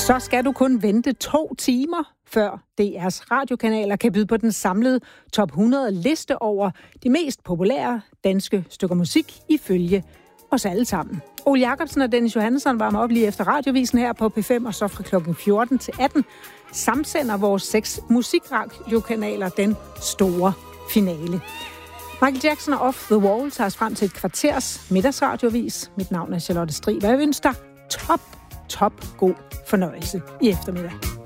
Så skal du kun vente 2 timer, før DR's radiokanaler kan byde på den samlede top 100 liste over de mest populære danske stykker musik ifølge os alle sammen. Ole Jacobsen og Dennis Johansson varmer op lige efter radiovisen her på P5, og så fra klokken 14 til 18 samsender vores 6 musikradiokanaler den store finale. Michael Jackson og Off the Wall tager os frem til et kvarters middagsradiovis. Mit navn er Charlotte Strig, og jeg ønsker dig top god fornøjelse i eftermiddag.